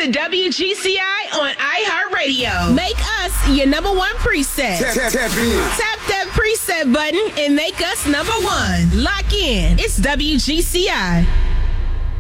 to WGCI on iHeartRadio. Make us your number one preset. Tap in. Tap that preset button and make us number one. Lock in. It's WGCI.